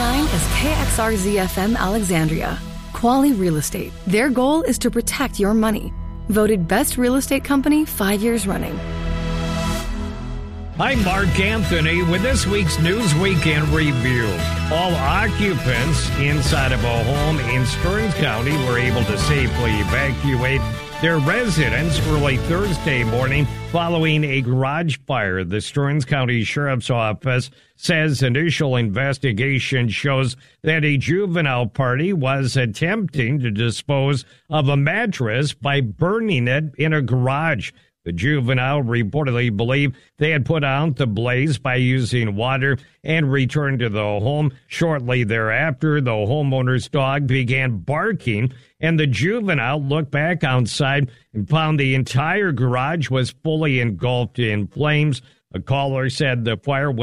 9 is KXRZ-FM Alexandria. Quality Real Estate. Their goal is to protect your money. Voted Best Real Estate Company 5 years running. I'm Mark Anthony with this week's News Weekend Review. All occupants inside of a home in Stearns County were able to safely evacuate their residence early Thursday morning following a garage fire. The Stearns County Sheriff's Office says initial investigation shows that a juvenile party was attempting to dispose of a mattress by burning it in a garage. The juvenile reportedly believed they had put out the blaze by using water and returned to the home. Shortly thereafter, the homeowner's dog began barking, and the juvenile looked back outside and found the entire garage was fully engulfed in flames. A caller said the fire was